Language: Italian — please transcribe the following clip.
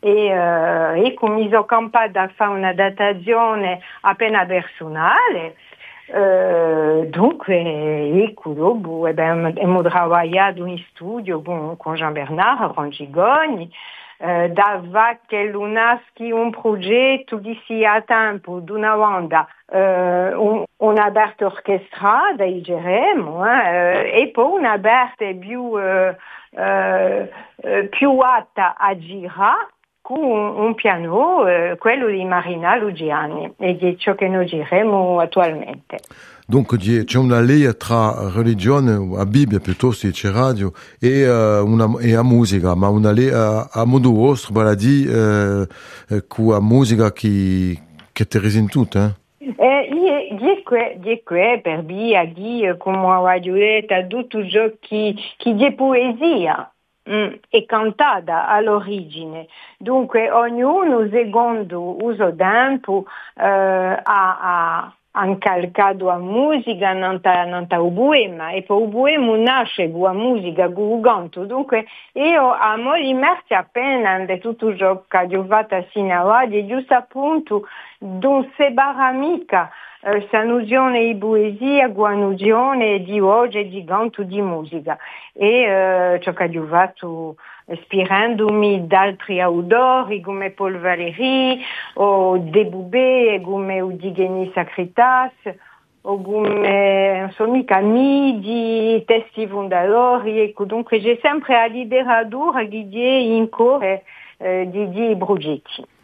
e come ho campato a fare una datazione appena personale. Dunque, ecco, dopo abbiamo lavorato in studio con Jean-Bernard Rangigogni, dava che lunaschi un progetto che si a tempo di una banda, un'aperta orchestrata, diremo, e poi un'aperta più atta a girare con un piano, quello di Marina Lugiani, e di ciò che noi giremo attualmente. Dunque c'è una linea tra religione, a Bibbia piuttosto c'è radio e a musica, ma una linea a modo vostro, vale a dire con la musica che ti resi tutto, Di qui per via di, come ho detto, tutto ciò che è poesia è cantata all'origine. Dunque ognuno secondo uso tempo ha calcato a musica non il poema, e poi il poema nasce con la musica, con il canto. Dunque io amo immersi appena di tutto ciò che ho fatto sino a oggi, giusto appunto non separa mica questa nozione di poesia con la nozione di oggi di canto, di musica, e ciò che ho fatto ispirandomi da altri autori come Paul Valéry o De Boubé, come Eudigeni Sacritas o come insomma Camille di testi fondatori. Ecco, dunque c'è sempre la letteratura che è in cuore di progetti.